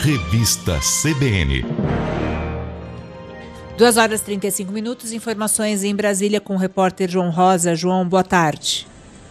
Revista CBN. 2h35, informações em Brasília com o repórter João Rosa. João, boa tarde.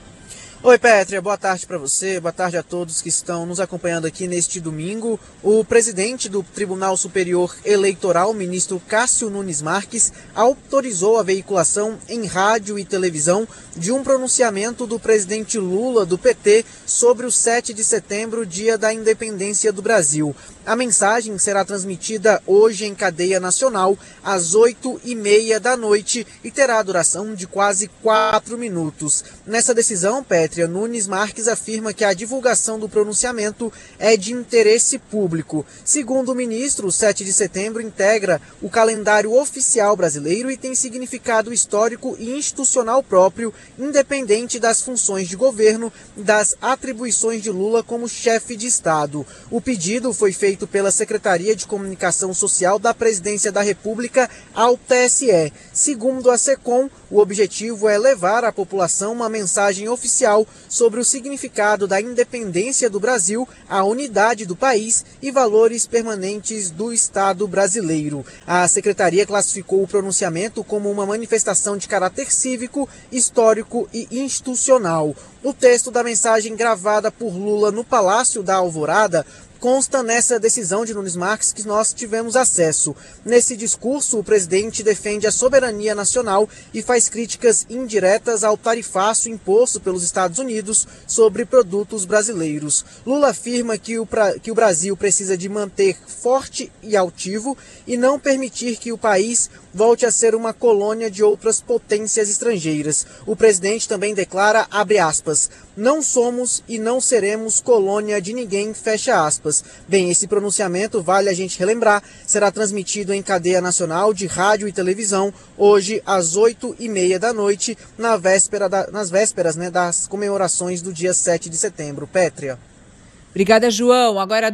Oi, Pétria, boa tarde para você, boa tarde a todos que estão nos acompanhando aqui neste domingo. O presidente do Tribunal Superior Eleitoral, ministro Cássio Nunes Marques, autorizou a veiculação em rádio e televisão de um pronunciamento do presidente Lula, do PT, sobre o 7 de setembro, dia da independência do Brasil. A mensagem será transmitida hoje em cadeia nacional, às 8h30 da noite, e terá duração de quase 4 minutos. Nessa decisão, Pétria, Nunes Marques afirma que a divulgação do pronunciamento é de interesse público. Segundo o ministro, o 7 de setembro integra o calendário oficial brasileiro e tem significado histórico e institucional próprio, independente das funções de governo, das atribuições de Lula como chefe de Estado. O pedido foi feito pela Secretaria de Comunicação Social da Presidência da República ao TSE. Segundo a SECOM, o objetivo é levar à população uma mensagem oficial sobre o significado da independência do Brasil, a unidade do país e valores permanentes do Estado brasileiro. A Secretaria classificou o pronunciamento como uma manifestação de caráter cívico, histórico e institucional. O texto da mensagem gravada por Lula no Palácio da Alvorada consta nessa decisão de Nunes Marques que nós tivemos acesso. Nesse discurso, o presidente defende a soberania nacional e faz críticas indiretas ao tarifaço imposto pelos Estados Unidos sobre produtos brasileiros. Lula afirma que o Brasil precisa de manter forte e altivo e não permitir que o país volte a ser uma colônia de outras potências estrangeiras. O presidente também declara, abre aspas, não somos e não seremos colônia de ninguém, fecha aspas. Bem, esse pronunciamento, vale a gente relembrar, será transmitido em cadeia nacional de rádio e televisão, hoje às 8h30 da noite, nas vésperas das comemorações do dia 7 de setembro. Pétria. Obrigada, João. Agora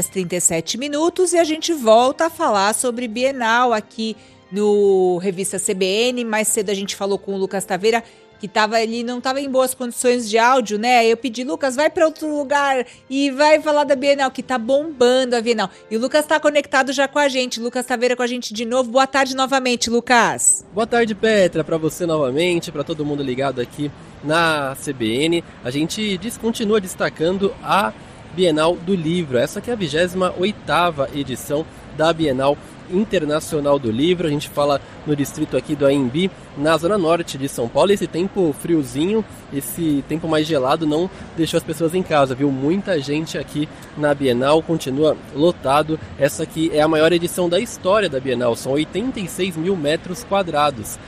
2h37 e a gente volta a falar sobre Bienal aqui no Revista CBN. Mais cedo a gente falou com o Lucas Taveira, que não estava em boas condições de áudio, né? Eu pedi, Lucas, vai para outro lugar e vai falar da Bienal, que tá bombando a Bienal. E o Lucas está conectado já com a gente. Lucas Taveira com a gente de novo. Boa tarde novamente, Lucas. Boa tarde, Petra, para você novamente, para todo mundo ligado aqui na CBN. A gente continua destacando a Bienal do Livro, essa que é a 28ª edição da Bienal Internacional do Livro. A gente fala no distrito aqui do Anhembi, na zona norte de São Paulo. Esse tempo friozinho, esse tempo mais gelado não deixou as pessoas em casa, viu? Muita gente aqui na Bienal, continua lotado. Essa aqui é a maior edição da história da Bienal, são 86 mil metros quadrados,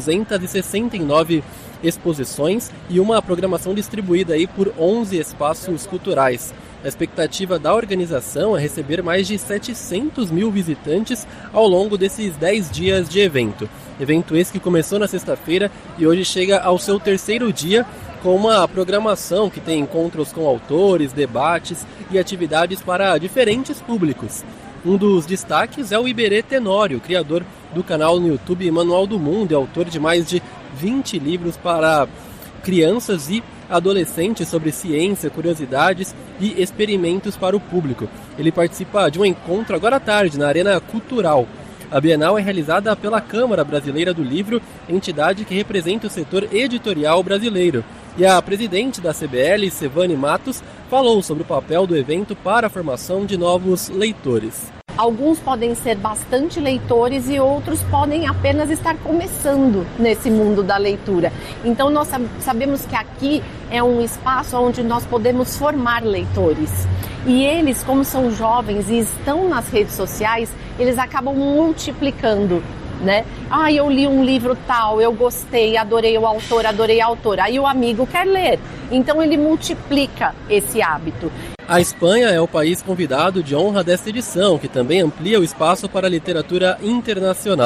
269 exposições e uma programação distribuída aí por 11 espaços culturais. A expectativa da organização é receber mais de 700 mil visitantes ao longo desses 10 dias de evento. Evento esse que começou na sexta-feira e hoje chega ao seu 3º dia, com uma programação que tem encontros com autores, debates e atividades para diferentes públicos. Um dos destaques é o Iberê Tenório, criador do canal no YouTube Manual do Mundo e autor de mais de 20 livros para crianças e adolescentes sobre ciência, curiosidades e experimentos para o público. Ele participa de um encontro agora à tarde na Arena Cultural. A Bienal é realizada pela Câmara Brasileira do Livro, entidade que representa o setor editorial brasileiro. E a presidente da CBL, Sevane Matos, falou sobre o papel do evento para a formação de novos leitores. Alguns podem ser bastante leitores e outros podem apenas estar começando nesse mundo da leitura. Então nós sabemos que aqui é um espaço onde nós podemos formar leitores. E eles, como são jovens e estão nas redes sociais, eles acabam multiplicando, né? Eu li um livro tal, eu gostei, adorei o autor, adorei a autora. Aí o amigo quer ler, então ele multiplica esse hábito. A Espanha é o país convidado de honra desta edição, que também amplia o espaço para a literatura internacional.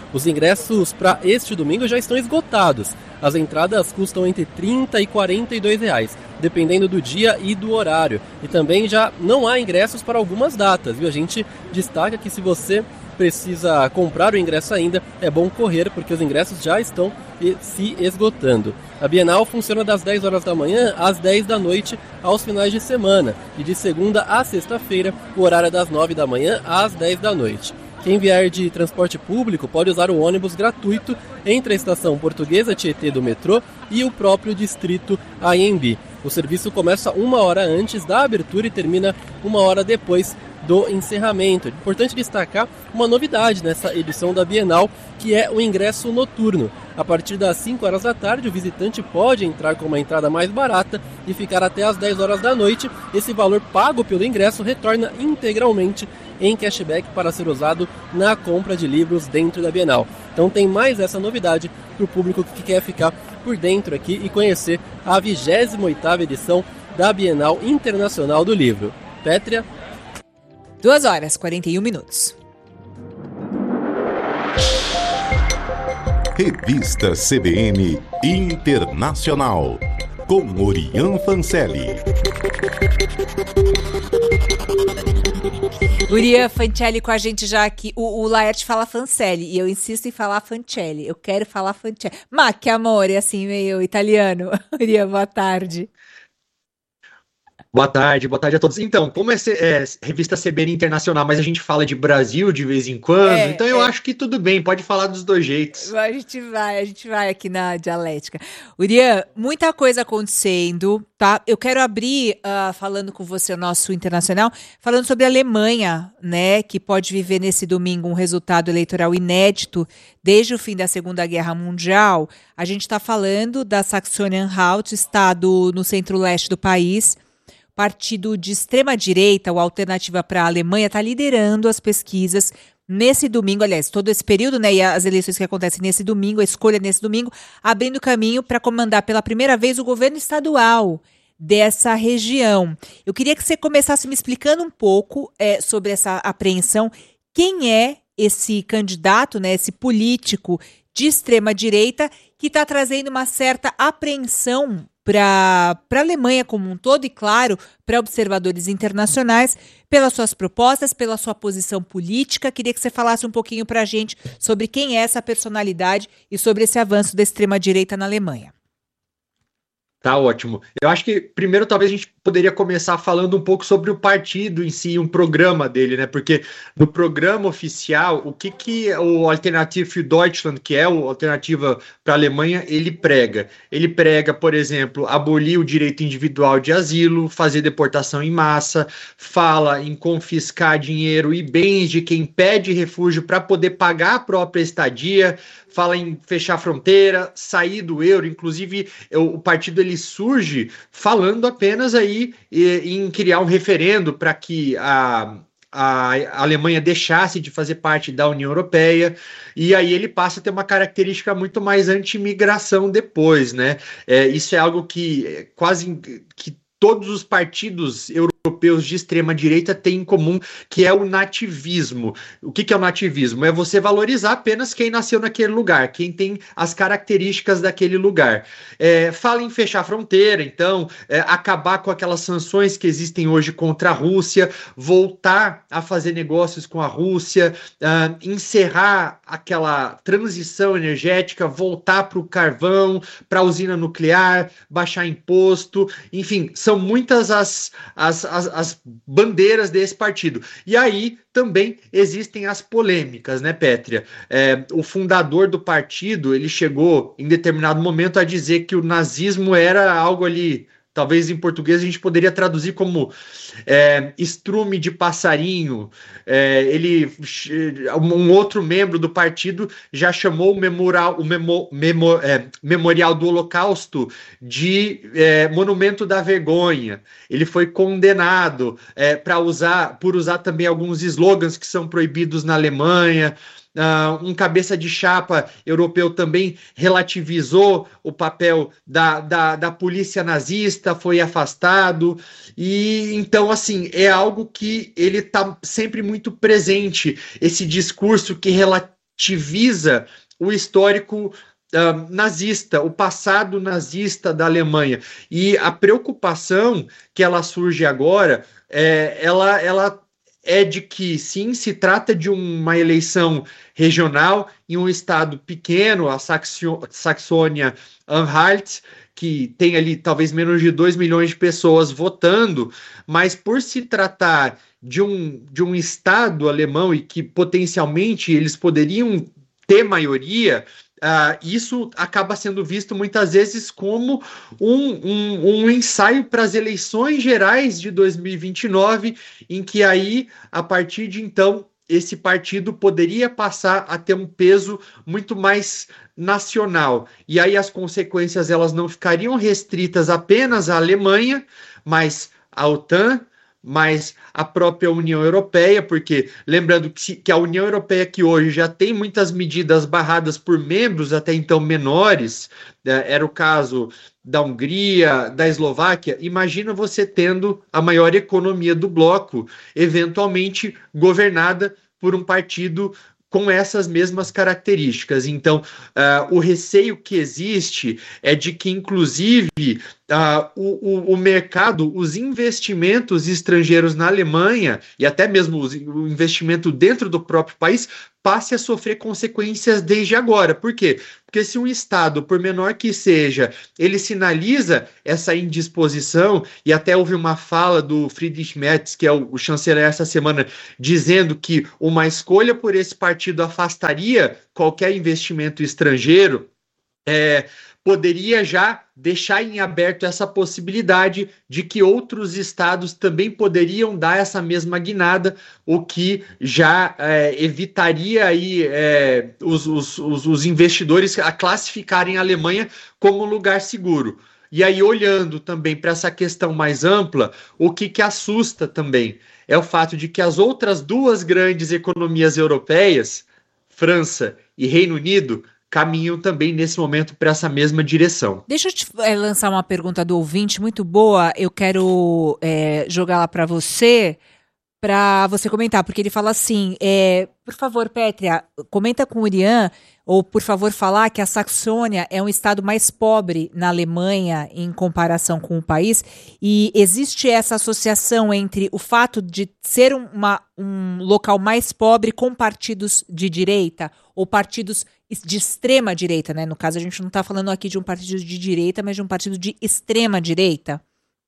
Os ingressos para este domingo já estão esgotados. As entradas custam entre R$ 30 e R$ 42, dependendo do dia e do horário. E também já não há ingressos para algumas datas, viu? A gente destaca que se você precisa comprar o ingresso ainda, é bom correr, porque os ingressos já estão se esgotando. A Bienal funciona das 10 horas da manhã às 10 da noite aos finais de semana, e de segunda a sexta-feira, o horário é das 9 da manhã às 10 da noite. Quem vier de transporte público pode usar o ônibus gratuito entre a estação Portuguesa Tietê do metrô e o próprio distrito Anhembi. O serviço começa 1 hora antes da abertura e termina 1 hora depois do encerramento. É importante destacar uma novidade nessa edição da Bienal, que é o ingresso noturno. A partir das 5 horas da tarde, o visitante pode entrar com uma entrada mais barata e ficar até as 10 horas da noite. Esse valor pago pelo ingresso retorna integralmente em cashback para ser usado na compra de livros dentro da Bienal. Então tem mais essa novidade para o público que quer ficar por dentro aqui e conhecer a 28ª edição da Bienal Internacional do Livro. Pétria? 2 horas e 41 minutos. Revista CBN Internacional, com Orian Fancelli. Orian Fancelli com a gente já aqui. O Laerte fala Fancelli e eu insisto em falar Fancelli. Eu quero falar Fancelli. Ma che amore, assim, meio italiano. Orian, boa tarde. Boa tarde a todos. Então, como é revista CBN Internacional, mas a gente fala de Brasil de vez em quando, então eu acho que tudo bem, pode falar dos dois jeitos. A gente vai aqui na dialética. Orian, muita coisa acontecendo, tá? Eu quero abrir, falando com você, o nosso internacional, falando sobre a Alemanha, né, que pode viver nesse domingo um resultado eleitoral inédito desde o fim da Segunda Guerra Mundial. A gente está falando da Saxônia-Anhalt, estado no centro-leste do país. Partido de extrema-direita, o Alternativa para a Alemanha, está liderando as pesquisas nesse domingo, aliás, todo esse período, né, e as eleições que acontecem nesse domingo, a escolha nesse domingo, abrindo caminho para comandar pela primeira vez o governo estadual dessa região. Eu queria que você começasse me explicando um pouco sobre essa apreensão. Quem é esse candidato, né, esse político de extrema-direita que está trazendo uma certa apreensão para a Alemanha como um todo e, claro, para observadores internacionais, pelas suas propostas, pela sua posição política. Queria que você falasse um pouquinho para a gente sobre quem é essa personalidade e sobre esse avanço da extrema-direita na Alemanha. Tá ótimo. Eu acho que primeiro talvez a gente poderia começar falando um pouco sobre o partido em si, um programa dele, né? Porque no programa oficial, o que o Alternative für Deutschland, que é a Alternativa para a Alemanha, ele prega? Ele prega, por exemplo, abolir o direito individual de asilo, fazer deportação em massa, fala em confiscar dinheiro e bens de quem pede refúgio para poder pagar a própria estadia, fala em fechar a fronteira, sair do euro. Inclusive o partido ele surge falando apenas aí em criar um referendo para que a Alemanha deixasse de fazer parte da União Europeia, e aí ele passa a ter uma característica muito mais anti-imigração depois, né? Isso é algo que quase que todos os partidos europeus de extrema-direita têm em comum, que é o nativismo. O que é o nativismo? É você valorizar apenas quem nasceu naquele lugar, quem tem as características daquele lugar. Fala em fechar a fronteira, então, acabar com aquelas sanções que existem hoje contra a Rússia, voltar a fazer negócios com a Rússia, encerrar aquela transição energética, voltar para o carvão, para a usina nuclear, baixar imposto, enfim, são muitas as bandeiras desse partido. E aí também existem as polêmicas, né, Pétria? O fundador do partido, ele chegou em determinado momento a dizer que o nazismo era algo ali, talvez em português a gente poderia traduzir como estrume de passarinho. Um outro membro do partido já chamou o Memorial do Holocausto de Monumento da Vergonha. Ele foi condenado por usar também alguns slogans que são proibidos na Alemanha. Um cabeça de chapa europeu também relativizou o papel da polícia nazista, foi afastado, e então, assim, é algo que ele está sempre muito presente, esse discurso que relativiza o histórico nazista, o passado nazista da Alemanha. E a preocupação que ela surge agora, ela é de que, sim, se trata de uma eleição regional em um estado pequeno, a Saxônia-Anhalt, que tem ali talvez menos de 2 milhões de pessoas votando, mas por se tratar de um estado alemão e que potencialmente eles poderiam ter maioria, isso acaba sendo visto muitas vezes como um ensaio para as eleições gerais de 2029, em que aí, a partir de então, esse partido poderia passar a ter um peso muito mais nacional. E aí as consequências elas não ficariam restritas apenas à Alemanha, mas à OTAN, mas a própria União Europeia, porque lembrando que a União Europeia que hoje já tem muitas medidas barradas por membros até então menores, era o caso da Hungria, da Eslováquia, imagina você tendo a maior economia do bloco, eventualmente governada por um partido com essas mesmas características. Então, o receio que existe é de que, inclusive, o mercado, os investimentos estrangeiros na Alemanha, e até mesmo o investimento dentro do próprio país, passe a sofrer consequências desde agora. Por quê? Porque se um Estado, por menor que seja, ele sinaliza essa indisposição, e até houve uma fala do Friedrich Merz, que é o chanceler essa semana, dizendo que uma escolha por esse partido afastaria qualquer investimento estrangeiro, poderia já deixar em aberto essa possibilidade de que outros estados também poderiam dar essa mesma guinada, o que já evitaria aí, os investidores a classificarem a Alemanha como lugar seguro. E aí, olhando também para essa questão mais ampla, o que assusta também é o fato de que as outras duas grandes economias europeias, França e Reino Unido, caminham também nesse momento para essa mesma direção. Deixa eu te lançar uma pergunta do ouvinte muito boa, eu quero jogá-la para você comentar, porque ele fala assim, por favor, Pétria, comenta com o Urian, ou por favor falar que a Saxônia é um estado mais pobre na Alemanha em comparação com o país, e existe essa associação entre o fato de ser um local mais pobre com partidos de direita, ou partidos de extrema direita, né? No caso, a gente não está falando aqui de um partido de direita, mas de um partido de extrema direita.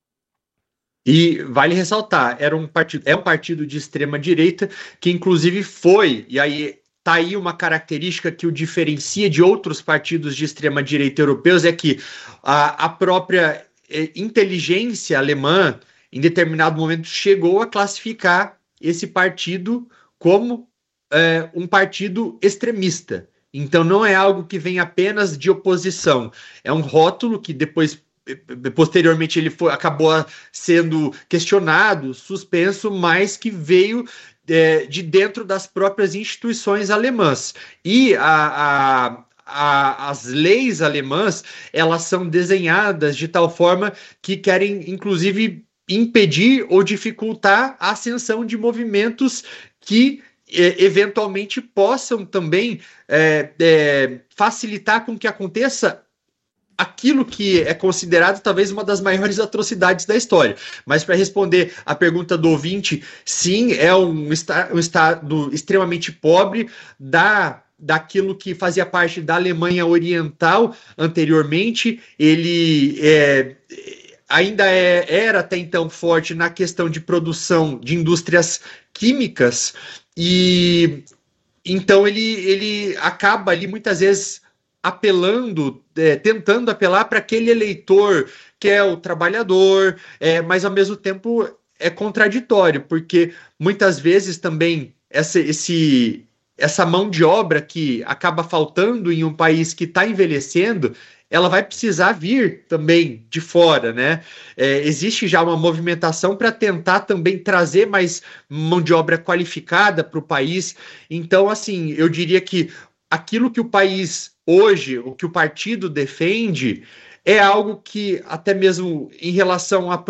E vale ressaltar, é um partido de extrema direita que inclusive e aí tá aí uma característica que o diferencia de outros partidos de extrema direita europeus, é que a própria inteligência alemã, em determinado momento, chegou a classificar esse partido como um partido extremista. Então não é algo que vem apenas de oposição, é um rótulo que posteriormente ele acabou sendo questionado, suspenso, mas que veio de dentro das próprias instituições alemãs. E as leis alemãs, elas são desenhadas de tal forma que querem, inclusive, impedir ou dificultar a ascensão de movimentos que eventualmente possam também facilitar com que aconteça aquilo que é considerado talvez uma das maiores atrocidades da história. Mas para responder a pergunta do ouvinte, sim, é um estado extremamente pobre daquilo que fazia parte da Alemanha Oriental anteriormente. Ele ainda era até então forte na questão de produção de indústrias químicas, e então ele acaba ali muitas vezes tentando apelar para aquele eleitor que é o trabalhador, mas ao mesmo tempo é contraditório, porque muitas vezes também essa mão de obra que acaba faltando em um país que está envelhecendo, ela vai precisar vir também de fora, né? Existe já uma movimentação para tentar também trazer mais mão de obra qualificada para o país. Então, assim, eu diria que aquilo que o país hoje, o que o partido defende, é algo que até mesmo em relação ao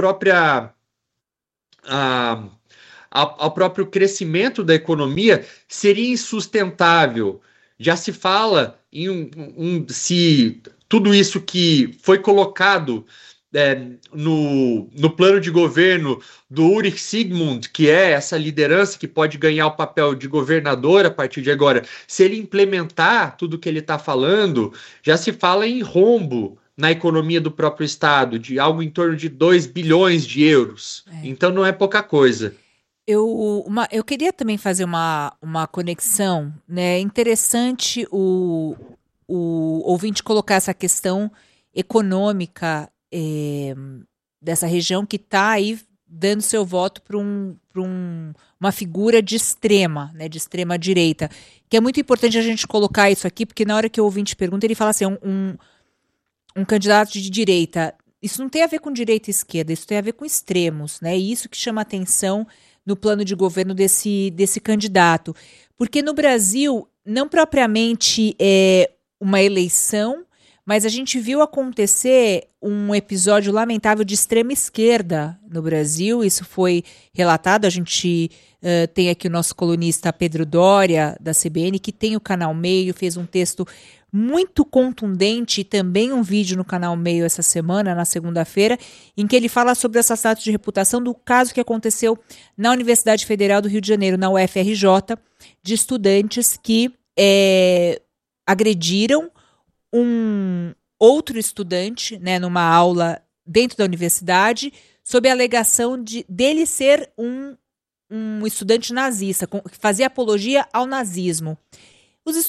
próprio crescimento da economia seria insustentável já se fala em se tudo isso que foi colocado no plano de governo do Ulrich Sigmund, que é essa liderança que pode ganhar o papel de governador a partir de agora, se ele implementar tudo que ele está falando, já se fala em rombo na economia do próprio Estado, de algo em torno de 2 bilhões de euros. Então não é pouca coisa. Eu queria também fazer uma conexão, né? É interessante o ouvinte colocar essa questão econômica dessa região que está aí dando seu voto para uma figura de extrema, né, de extrema direita, que é muito importante a gente colocar isso aqui, porque na hora que o ouvinte pergunta, ele fala assim, um candidato de direita, isso não tem a ver com direita e esquerda, isso tem a ver com extremos, né, e isso que chama atenção no plano de governo desse candidato, porque no Brasil, não propriamente uma eleição, mas a gente viu acontecer um episódio lamentável de extrema esquerda no Brasil. Isso foi relatado. A gente tem aqui o nosso colunista Pedro Doria, da CBN, que tem o Canal Meio, fez um texto muito contundente e também um vídeo no Canal Meio essa semana, na segunda-feira, em que ele fala sobre o assassinato de reputação do caso que aconteceu na Universidade Federal do Rio de Janeiro, na UFRJ, de estudantes que agrediram um outro estudante, né, numa aula dentro da universidade, sob a alegação dele ser um estudante nazista, que fazia apologia ao nazismo.